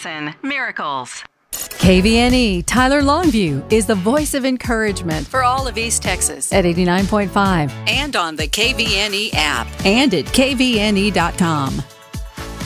Medicine, miracles. KVNE Tyler Longview is the voice of encouragement for all of East Texas at 89.5 and on the KVNE app and at kvne.com.